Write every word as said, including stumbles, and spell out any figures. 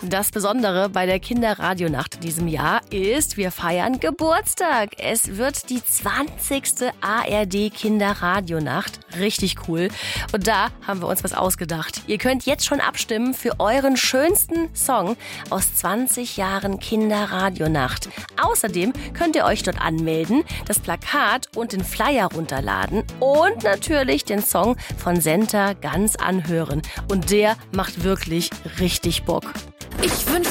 Das Besondere bei der Kinderradionacht in diesem Jahr ist, wir feiern Geburtstag. Es wird die zwanzigste A R D Kinderradionacht. Richtig cool. Und da haben wir uns was ausgedacht. Ihr könnt jetzt schon abstimmen für euren schönsten Song aus zwanzig Jahren Kinderradionacht. Außerdem könnt ihr euch dort anmelden, das Plakat und den Flyer runterladen und natürlich den Song von Senta ganz anhören. Und der macht wirklich richtig Bock. Ich wünsche